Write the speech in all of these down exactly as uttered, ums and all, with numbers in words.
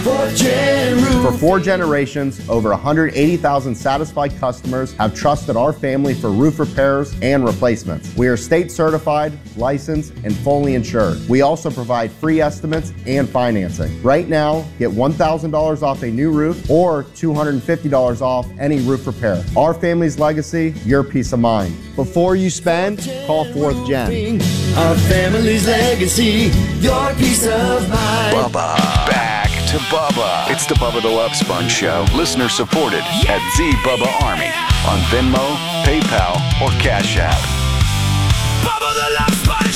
Fourth Gen Roof. For four generations, over one hundred eighty thousand satisfied customers have trusted our family for roof repairs and replacements. We are state certified, licensed, and fully insured. We also provide free estimates and financing. Right now, get one thousand dollars off a new roof or two hundred fifty dollars off any roof repair. Our family's legacy, your peace of mind. Before you spend, call Fourth Gen. Our family's legacy, your peace of mind. Bubba. Back to Bubba. It's the Bubba the Love Sponge Show. Listener supported at Z Bubba Army on Venmo, PayPal, or Cash App. Bubba the Love Sponge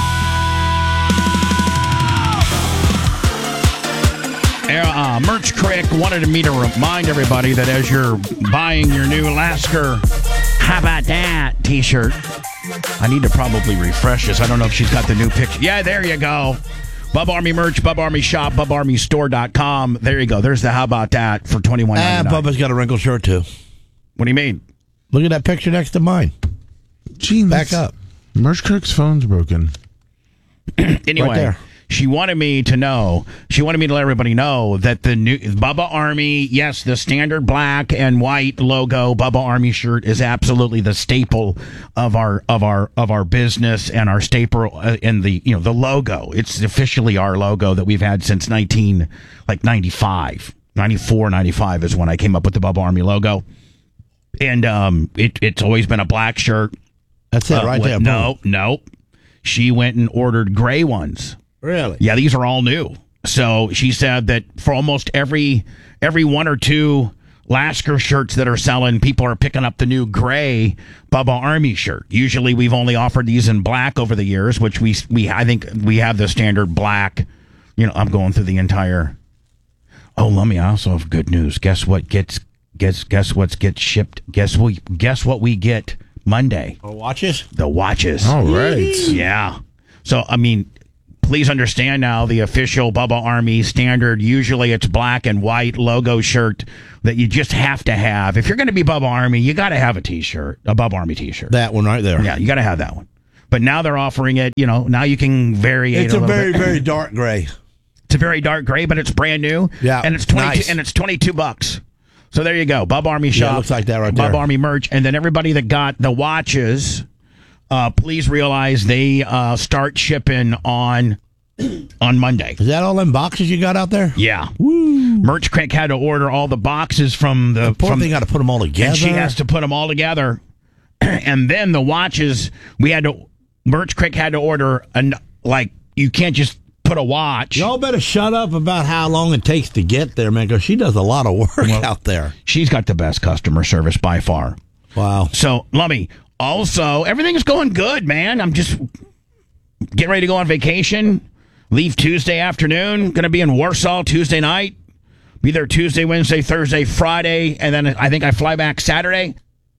Show! Uh, Merch Crick wanted me to remind everybody that as you're buying your new Lasker How About That t-shirt, I need to probably refresh this. I don't know if she's got the new picture. Yeah, there you go. Bub Army merch, Bub Army shop, bub army store dot com. There you go. There's the How About That for twenty-one ninety-nine. Ah, Bubba's got a wrinkled shirt, too. What do you mean? Look at that picture next to mine. Gee, back up. Merch Crick's phone's broken. Anyway. Right there. She wanted me to know, she wanted me to let everybody know that the new Bubba Army, yes, the standard black and white logo Bubba Army shirt is absolutely the staple of our of our of our business and our staple uh, and the you know the logo. It's officially our logo that we've had since nineteen like ninety-five, ninety-four, ninety-five is when I came up with the Bubba Army logo. And um it it's always been a black shirt. That's it uh, right there. No, no. She went and ordered gray ones. Really? Yeah, these are all new. So she said that for almost every every one or two Lasker shirts that are selling, people are picking up the new gray Bubba Army shirt. Usually we've only offered these in black over the years, which we we I think we have the standard black. You know, I'm going through the entire. Oh, let me I also have good news. Guess what gets guess guess what gets shipped? Guess we guess what we get Monday? Oh, watches? The watches. All right. Yeah. So I mean, please understand now the official Bubba Army standard, usually it's black and white logo shirt that you just have to have. If you're going to be Bubba Army, you got to have a t-shirt, a Bubba Army t-shirt. That one right there. Yeah, you got to have that one. But now they're offering it, you know, now you can vary it It's a, a, little very, bit. very dark gray. It's a very dark gray, but it's brand new. Yeah, and it's twenty-two nice. and it's twenty-two bucks. So there you go. Bubba Army shop. Yeah, it looks like that right Bubba there. Army merch. And then everybody that got the watches, uh, please realize they uh, start shipping on on Monday. Is that all them boxes you got out there? Yeah. Woo. Merch Crank had to order all the boxes from the. The poor from, thing got to put them all together. And she has to put them all together. And then the watches, we had to. Merch Crank had to order, an, like, you can't just put a watch. Y'all better shut up about how long it takes to get there, man, because she does a lot of work well, out there. She's got the best customer service by far. Wow. So, Lummy, also, everything's going good, man. I'm just getting ready to go on vacation. Leave Tuesday afternoon. Going to be in Warsaw Tuesday night. Be there Tuesday, Wednesday, Thursday, Friday, and then I think I fly back Saturday.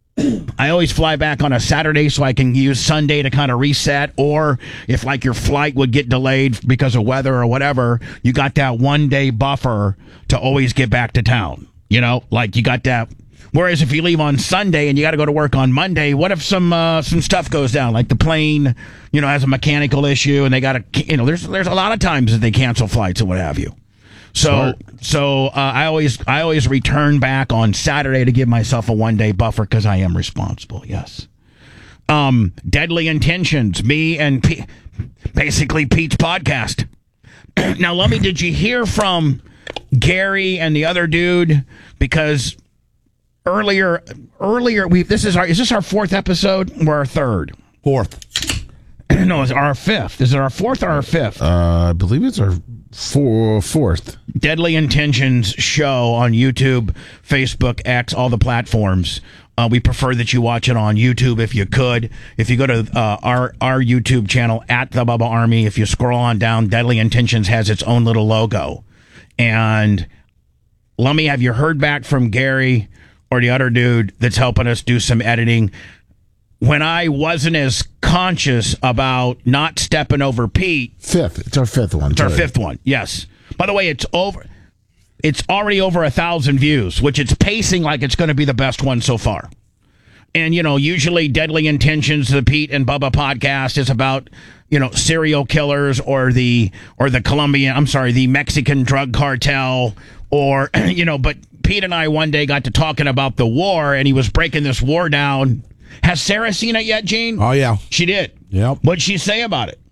I always fly back on a Saturday so I can use Sunday to kind of reset. Or if like your flight would get delayed because of weather or whatever, you got that one day buffer to always get back to town. You know, like you got that. Whereas if you leave on Sunday and you got to go to work on Monday, what if some uh, some stuff goes down, like the plane, you know, has a mechanical issue and they got to, you know, there's there's a lot of times that they cancel flights and what have you. So Smart. so uh, I always I always return back on Saturday to give myself a one day buffer because I am responsible. Yes. Um, Deadly Intentions, me and P- basically Pete's podcast. Now, Lummy, did you hear from Gary and the other dude? Because earlier earlier we this is our is this our fourth episode or our third? Fourth. No, it's our fifth. Is it our fourth or our fifth? Uh, I believe it's our four, fourth. Deadly Intentions show on YouTube, Facebook, X, all the platforms. Uh, we prefer that you watch it on YouTube if you could. If you go to uh, our our YouTube channel, at the Bubba Army, if you scroll on down, Deadly Intentions has its own little logo. And let me have you heard back from Gary or the other dude that's helping us do some editing? When I wasn't as conscious about not stepping over Pete. Fifth. It's our fifth one. It's our fifth one, yes. By the way, it's over. It's already over a thousand views, which it's pacing like it's going to be the best one so far. And, you know, usually Deadly Intentions, the Pete and Bubba podcast, is about, you know, serial killers or the or the Colombian, I'm sorry, the Mexican drug cartel or, you know, but Pete and I one day got to talking about the war, and he was breaking this war down. Has Sarah seen it yet, Gene? Oh, yeah. She did. Yep. What'd she say about it?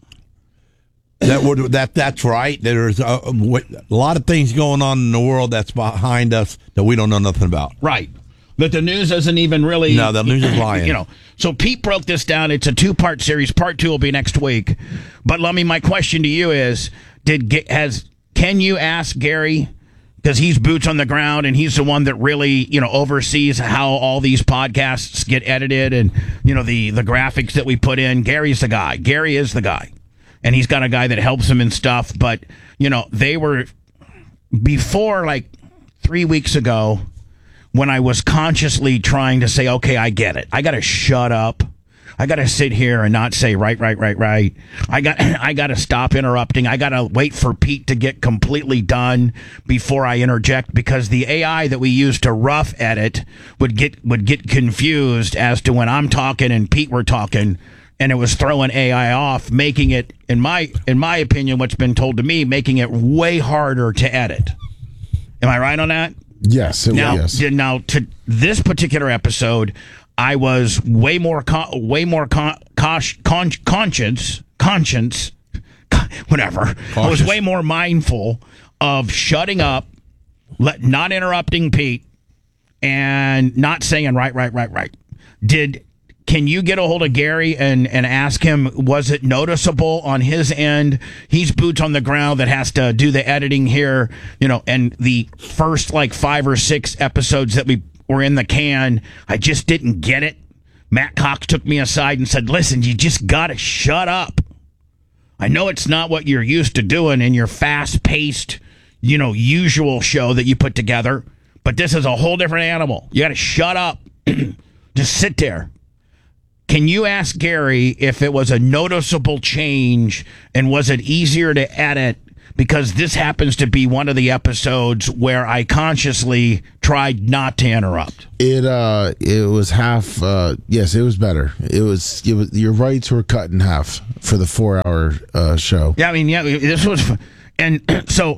That would that that's right. There's a, a lot of things going on in the world that's behind us that we don't know nothing about. Right. That the news isn't even really... No, the news is lying. You know, so Pete broke this down. It's a two-part series. Part two will be next week. But, Lummy, my question to you is, did has can you ask Gary, because he's boots on the ground and he's the one that really, you know, oversees how all these podcasts get edited and, you know, the, the graphics that we put in. Gary's the guy. Gary is the guy. And he's got a guy that helps him and stuff. But, you know, they were, before, like, three weeks ago, when I was consciously trying to say, okay, I get it. I got to shut up. I got to sit here and not say right, right, right, right. I got I got to stop interrupting. I got to wait for Pete to get completely done before I interject, because the A I that we use to rough edit would get would get confused as to when I'm talking and Pete were talking, and it was throwing A I off, making it, in my in my opinion, what's been told to me, making it way harder to edit. Am I right on that? Yes, it Now, was. did- now to this particular episode, I was way more, con- way more con- cosh- con- conscience, conscience, whatever. I was Cautious. way more mindful of shutting up, let, not interrupting Pete, and not saying right, right, right, right. Did Can you get a hold of Gary and, and ask him, was it noticeable on his end? He's boots on the ground that has to do the editing here, you know, and the first like five or six episodes that we were in the can, I just didn't get it. Matt Cox took me aside and said, listen, you just got to shut up. I know it's not what you're used to doing in your fast-paced, you know, usual show that you put together, but this is a whole different animal. You got to shut up. Just sit there. Can you ask Gary if it was a noticeable change, and was it easier to edit? Because this happens to be one of the episodes where I consciously tried not to interrupt. It uh, it was half. Uh, yes, it was better. It was. It was. Your rights were cut in half for the four-hour uh, show. Yeah, I mean, yeah, this was, and so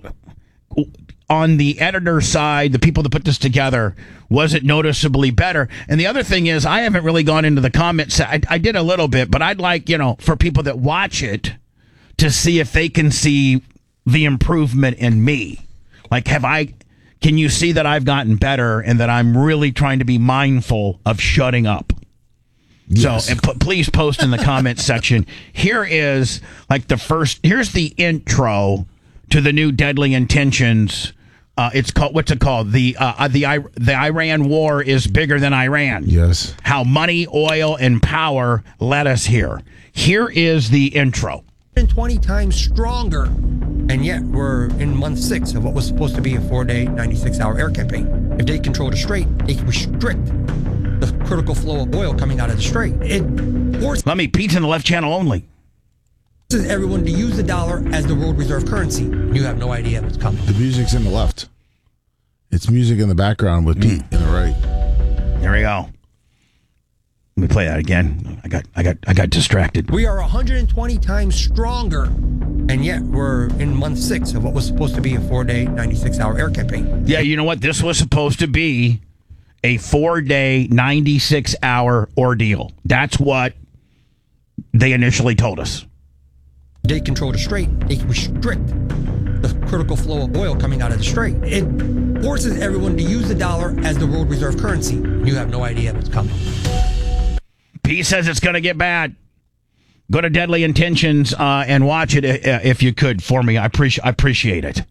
on the editor side, the people that put this together, was it noticeably better? And the other thing is, I haven't really gone into the comments. I, I did a little bit, but I'd like, you know, for people that watch it to see if they can see the improvement in me. Like, have I, can you see that I've gotten better and that I'm really trying to be mindful of shutting up? Yes. So, and p- please post in the comments section. Here is like the first, here's the intro to the new Deadly Intentions. Uh, it's called, what's it called? The uh, the I, the Iran war is bigger than Iran. Yes. How money, oil, and power led us here. Here is the intro. twenty times stronger, and yet we're in month six of what was supposed to be a four-day, ninety-six hour air campaign. If they control the strait, they can restrict the critical flow of oil coming out of the strait. It forces Let me, Pete's in the left channel only. everyone to use the dollar as the world reserve currency. You have no idea what's coming. The music's in the left. It's music in the background with Pete in the right. Here we go. Let me play that again. I got, I got, I got distracted. We are one hundred twenty times stronger, and yet we're in month six of what was supposed to be a four-day, ninety-six hour air campaign. Yeah, you know what? This was supposed to be a four-day, ninety-six hour ordeal. That's what they initially told us. They control the strait, they can restrict the critical flow of oil coming out of the strait. It forces everyone to use the dollar as the world reserve currency. You have no idea what's coming. Pete says it's going to get bad. Go to Deadly Intentions uh, and watch it uh, if you could for me. I appreciate I appreciate it.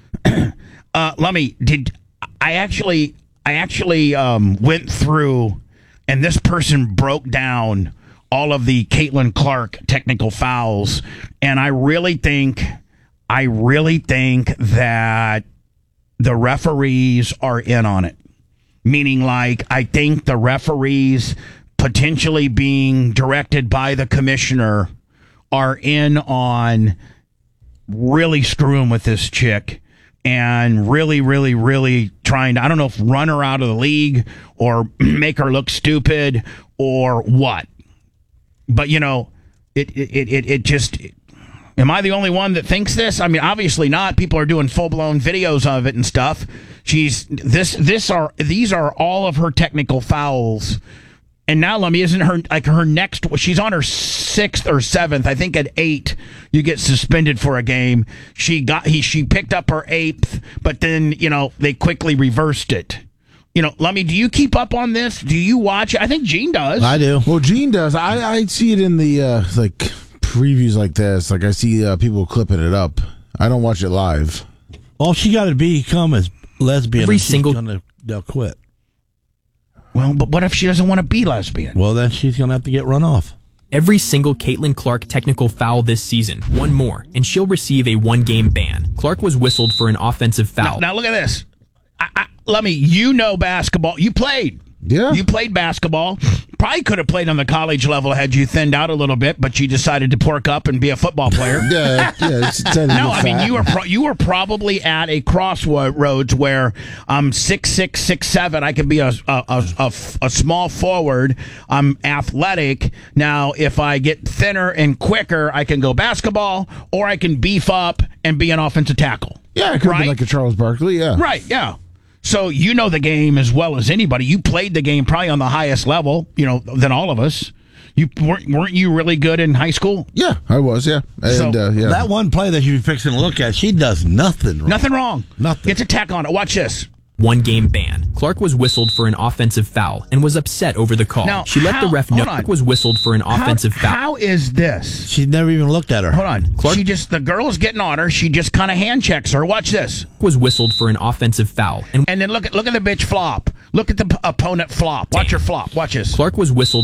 uh, Lummy, did I actually I actually um, went through, and this person broke down all of the Caitlin Clark technical fouls, and I really think I really think that the referees are in on it. Meaning, like, I think the referees potentially being directed by the commissioner are in on really screwing with this chick and really, really, really trying to, I don't know if run her out of the league or make her look stupid or what. But, you know, it it it, it just, am I the only one that thinks this? I mean, obviously not. People are doing full-blown videos of it and stuff. She's, this, this are, these are all of her technical fouls. And now, Lummy, isn't her, like her next, she's on her sixth or seventh. I think at eight, you get suspended for a game. She got, he, she picked up her eighth, but then, you know, they quickly reversed it. You know, Lummy, do you keep up on this? Do you watch it? I think Gene does. I do. Well, Gene does. I, I see it in the, uh, like, previews like this. Like, I see uh, people clipping it up. I don't watch it live. All she got to become is lesbian. Every and she's single- gonna, they'll quit. Well, but what if she doesn't want to be lesbian? Well, then she's going to have to get run off. Every single Caitlin Clark technical foul this season, one more, and she'll receive a one-game ban. Clark was whistled for an offensive foul. Now, now look at this. I, I, Lummy, you know basketball. You played. Yeah. You played basketball. Probably could have played on the college level had you thinned out a little bit, but you decided to pork up and be a football player. Yeah, yeah. It's, it's No, I mean you were pro- you were probably at a crossroads where I'm six six six seven. I could be a a, a, a a small forward. I'm athletic. Now, if I get thinner and quicker, I can go basketball, or I can beef up and be an offensive tackle. Yeah, it could right? be like a Charles Barkley. Yeah, Right. Yeah. So you know the game as well as anybody. You played the game probably on the highest level, you know, than all of us. You weren't weren't you really good in high school? Yeah, I was. Yeah, and So, uh, yeah. That one play that you're fixing to look at, she does nothing wrong. Nothing wrong. Nothing. Gets a tack on it. Watch this. One-game ban. Clark was whistled for an offensive foul and was upset over the call. Now, she let how- the ref hold know on. Clark was whistled for an offensive how, foul. How is this? She's never even looked at her. Hold on. Clark- She just the girl's getting on her. She just kind of hand checks her. Watch this. was whistled for an offensive foul, and And then look at look at the bitch flop. Look at the p- opponent flop. Watch her flop. Watch this. Clark was whistled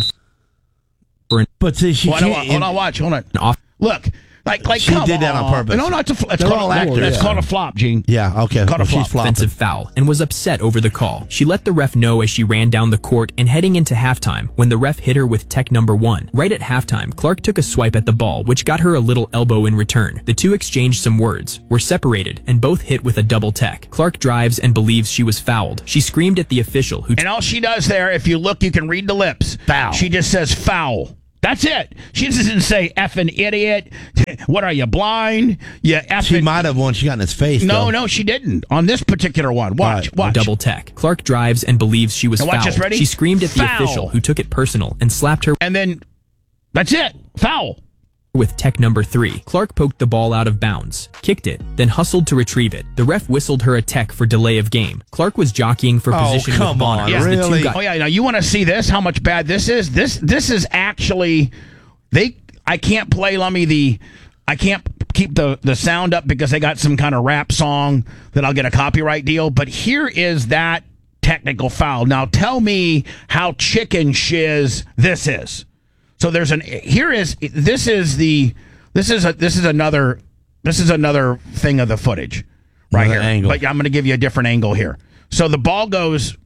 for an But see, she Hold on, can't. hold on, watch. Hold on. off. Look. Like, like, She come did that on purpose. No, no, it's a, fl- it's They're called all a, actors. it's Yeah. called a flop, Gene. Yeah, okay. Caught a Well, she's flop. flopping. Offensive foul and was upset over the call. She let the ref know as she ran down the court and heading into halftime when the ref hit her with tech number one. Right at halftime, Clark took a swipe at the ball, which got her a little elbow in return. The two exchanged some words, were separated, and both hit with a double tech. Clark drives and believes she was fouled. She screamed at the official who And all she does there, if you look, you can read the lips. Foul. She just says foul. That's it. She doesn't say effing idiot. What are you, blind? You effing. She might have one she got in his face. No, though. no, she didn't. On this particular one. Watch, Right. watch. double tech. Clark drives and believes she was Now watch fouled. this, ready? She screamed at the Foul. official who took it personal and slapped her And then that's it. Foul. with tech number three. Clark poked the ball out of bounds, kicked it, then hustled to retrieve it. The ref whistled her a tech for delay of game. Clark was jockeying for Oh, position come with Bonner. on, as the two really? got- Oh yeah. Now you want to see this? How much bad this is? This this is actually they. I can't play Lummy the. I can't keep the the sound up because they got some kind of rap song that I'll get a copyright deal. But here is that technical foul. Now tell me how chicken shiz this is. So there's an here is this is the this is a this is another this is another thing of the footage right Another here. angle. But I'm going to give you a different angle here. So the ball goes.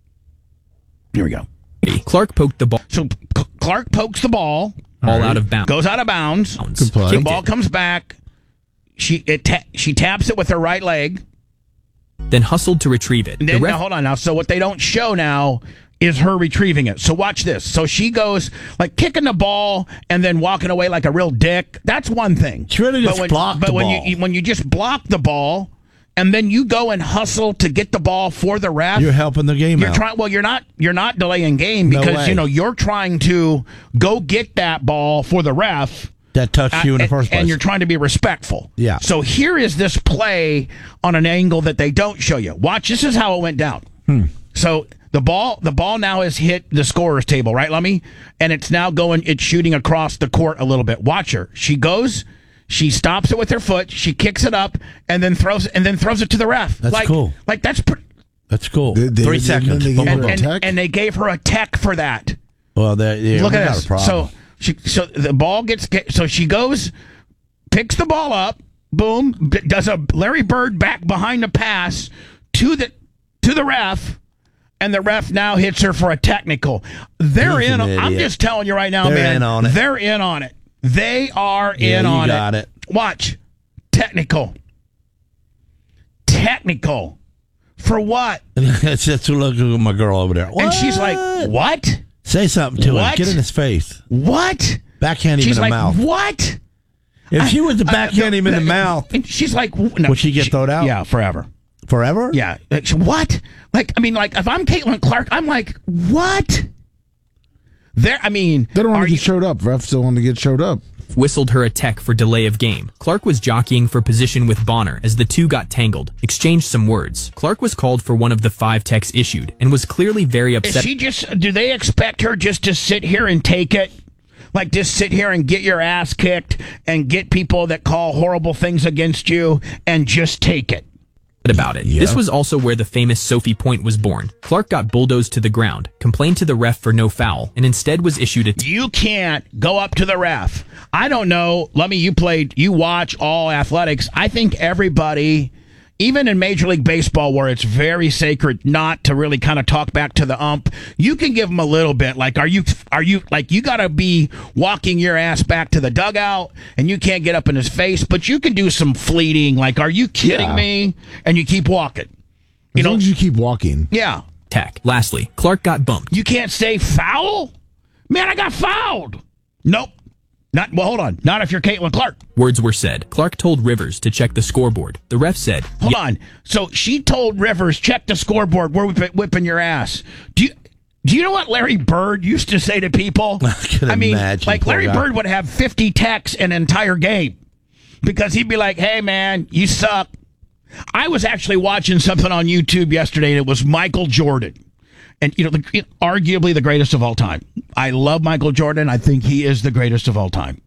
Here we go. Clark poked the ball So C- Clark pokes the ball, all out of bounds. goes out of bounds. Good play. The Kicked ball it, comes back. She it ta- she taps it with her right leg. then hustled to retrieve it. And The then, ref now, hold on now. So what they don't show now is her retrieving it. So watch this. So she goes like kicking the ball and then walking away like a real dick. That's one thing. She really just but when, blocked But the when ball. you when you just block the ball and then you go and hustle to get the ball for the ref, You're helping the game You're out. trying. Well, you're not. You're not delaying game No because way. you know you're trying to go get that ball for the ref. that touched you in the and- first place. And you're trying to be respectful. Yeah. So here is this play on an angle that they don't show you. Watch. This is how it went down. Hmm. So the ball, the ball now has hit the scorer's table, right, Lummy? And it's now going. It's shooting across the court a little bit. Watch her. She goes. She stops it with her foot. She kicks it up and then throws and then throws it to the ref. That's like, cool. Like that's. Pre- That's cool. They- they- Three and seconds. then they Boom, gave boom, her a boom. and, tech? and they gave her a tech for that. Well, there, yeah, Look we at got this. a problem. So she, so the ball gets, so she goes, picks the ball up, boom, b- does a Larry Bird back behind the pass to the to the ref, and the ref now hits her for a technical. They're He's in. an I'm idiot. just telling you right now, They're man. in on it. They're in on it. They are Yeah, in you on got it. Watch, technical. technical. For what? It's just look at my girl over there. And she's like, what? Say something to What? him. Get in his face. What? Backhand him She's in the like, mouth. what? If she was to I- backhand I- him in the mouth, And she's like, no, would she get thrown out? Yeah, forever. Forever? Yeah. Like, what? Like, I mean, like, if I'm Caitlin Clark, I'm like, what? There, I mean, They don't want are to get you- showed up. Refs don't want to get showed up. Whistled her a tech for delay of game. Clark was jockeying for position with Bonner as the two got tangled, exchanged some words. Clark was called for one of the five techs issued and was clearly very Is upset. she just? Do they expect her just to sit here and take it? Like, just sit here and get your ass kicked and get people that call horrible things against you and just take it? about it. This was also where the famous Sophie Point was born. Clark got bulldozed to the ground, complained to the ref for no foul, and instead was issued a t- You can't go up to the ref. I don't know. Let me, you played, you watch all athletics. I think everybody, even in Major League Baseball, where it's very sacred not to really kind of talk back to the ump, you can give them a little bit. Like, are you, are you, like, you got to be walking your ass back to the dugout and you can't get up in his face, but you can do some fleeting, like, are you kidding Yeah. me? And you keep walking. As You know, long as you keep walking. yeah. tech. Lastly, Clark got bumped. You can't say foul? Man, I got fouled. Nope. Not, well, hold on. Not if you're Caitlin Clark. Words were said. Clark told Rivers to check the scoreboard. The ref said, Hold on. So she told Rivers, check the scoreboard. We're whip- whipping your ass. Do you, do you know what Larry Bird used to say to people? I can mean, imagine, like poor Larry guy. Bird would have fifty techs an entire game because he'd be like, hey, man, you suck. I was actually watching something on YouTube yesterday, and it was Michael Jordan. And, you know, the, arguably the greatest of all time. I love Michael Jordan. I think he is the greatest of all time.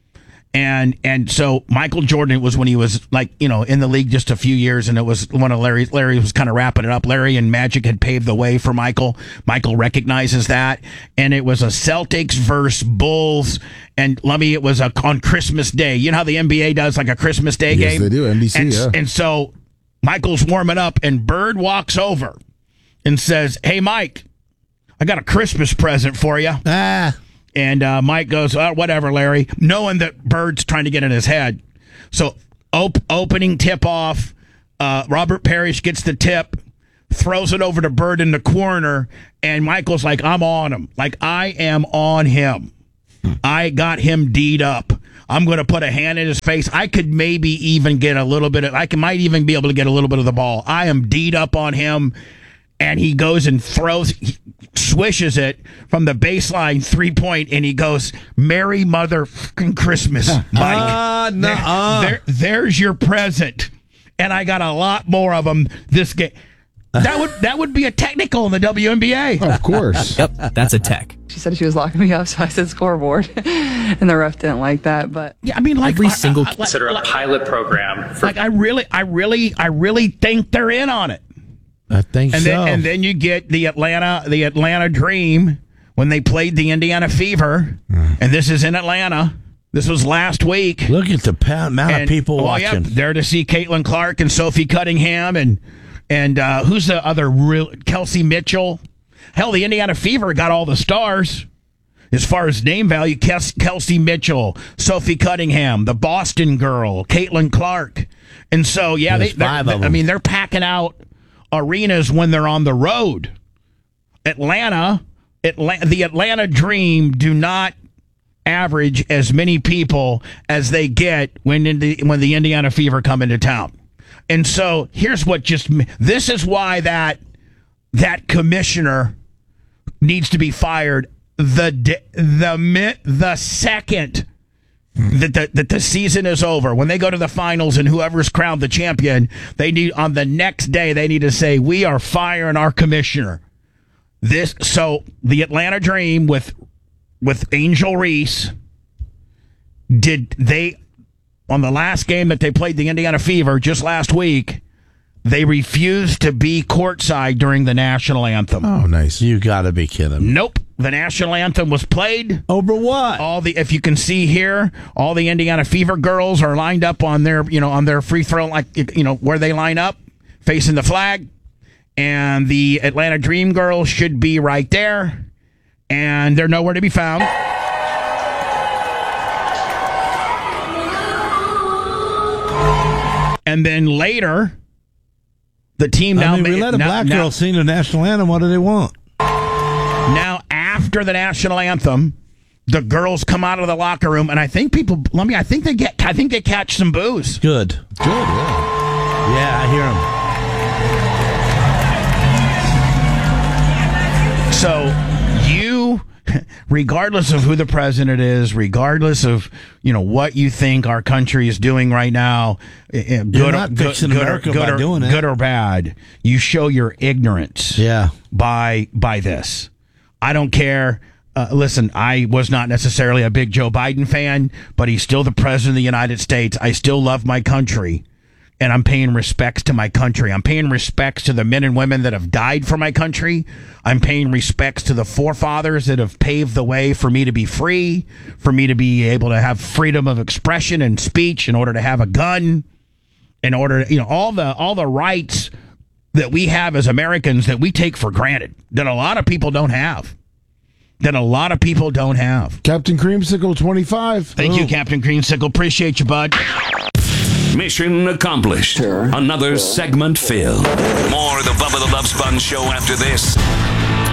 And and so Michael Jordan was when he was like, you know, in the league just a few years, and it was one of Larry, Larry was kind of wrapping it up. Larry and Magic had paved the way for Michael. Michael recognizes that. And it was a Celtics versus Bulls. And let me, it was a, on Christmas Day. You know how the N B A does like a Christmas Day Yes, game? they do, N B C, and, yeah. And so Michael's warming up, and Bird walks over and says, hey, Mike, I got a Christmas present for you. Ah. And uh, Mike goes, oh, whatever, Larry, knowing that Bird's trying to get in his head. So op- opening tip off, uh, Robert Parrish gets the tip, throws it over to Bird in the corner, and Michael's like, I'm on him. Like, I am on him. I got him D'd up. I'm going to put a hand in his face. I could maybe even get a little bit of, I can, might even be able to get a little bit of the ball. I am D'd up on him. And he goes and throws, he swishes it from the baseline three point, and he goes, Merry motherfucking Christmas, Mike. Ah, There- nuh-uh. there- there's your present. And I got a lot more of them this game. That would that would be a technical in the W N B A. Of course. yep, that's a tech. She said she was locking me up, so I said scoreboard. And the ref didn't like that, but Yeah, I mean, like Every I- single- I- like- Consider a pilot program for like I really, I really, I really think they're in on it. I think And so. then and then you get the Atlanta the Atlanta Dream when they played the Indiana Fever, and this is in Atlanta. This was last week. Look at the pa- amount And- of people oh, watching. Yeah, there to see Caitlin Clark and Sophie Cunningham and and uh, who's the other real Kelsey Mitchell? Hell, the Indiana Fever got all the stars as far as name value. Kes- Kelsey Mitchell, Sophie Cunningham, the Boston girl, Caitlin Clark, and so yeah, There's they, they're- five of I them. mean, they're packing out arenas when they're on the road. Atlanta, Atlanta, the Atlanta Dream do not average as many people as they get when in the, when the Indiana Fever come into town. And so here's what just this is why that that commissioner needs to be fired the di- the mi- the second that the, that the season is over. When they go to the finals and whoever's crowned the champion, they need on the next day they need to say we are firing our commissioner. This so the Atlanta Dream with with Angel Reese, did they on the last game that they played the Indiana Fever just last week, they refused to be courtside during the national anthem. Oh, nice. You got to be kidding. Nope. The national anthem was played. Over what? All the if you can see here, all the Indiana Fever girls are lined up on their, you know, on their free throw, like, you know, where they line up facing the flag. And the Atlanta Dream girls should be right there. And they're nowhere to be found. And then later, The team now I mean, we ma- let a now, black now, girl sing the national anthem. What do they want? Now, after the national anthem, the girls come out of the locker room, and I think people. Let me. I think they get. I think they catch some booze. Good. Good, yeah. Yeah, I hear them. So you, regardless of who the president is, regardless of you know what you think our country is doing right now, eh, good, or, not good, fixing good, America or, good, by or, doing it. good or bad, you show your ignorance. Yeah. By by this, I don't care. Uh, listen, I was not necessarily a big Joe Biden fan, but he's still the president of the United States. I still love my country. And I'm paying respects to my country. I'm paying respects to the men and women that have died for my country. I'm paying respects to the forefathers that have paved the way for me to be free, for me to be able to have freedom of expression and speech, in order to have a gun, in order to, you know, all the all the rights that we have as Americans that we take for granted, that a lot of people don't have. That a lot of people don't have. Captain Creamsicle twenty-five. Thank you, Captain Creamsicle. Appreciate you, bud. Mission accomplished. Sure. Another segment filled. More of the Bubba the Love Sponge Show after this.